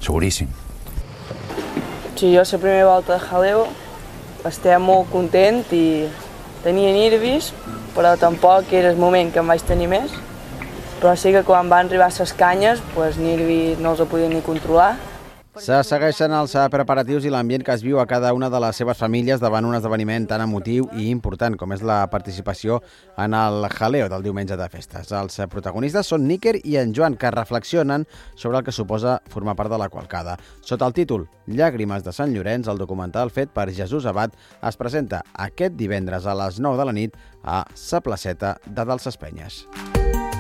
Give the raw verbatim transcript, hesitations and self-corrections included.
seguríssim. Sí, jo la primera volta de jaleo estem molt content i tenia nervis, però tampoc era el moment que em vaig tenir més. Però sí que quan van arribar les canyes, doncs nervis no els podia ni controlar. Se segueixen els preparatius i l'ambient que es viu a cada una de les seves famílies davant un esdeveniment tan emotiu i important com és la participació en el jaleo del diumenge de festes. Els protagonistes són Níker i en Joan, que reflexionen sobre el que suposa formar part de la qualcada. Sota el títol Llàgrimes de Sant Llorenç, el documental fet per Jesús Abad es presenta aquest divendres a les nou de la nit a la placeta de Dalsespenyes.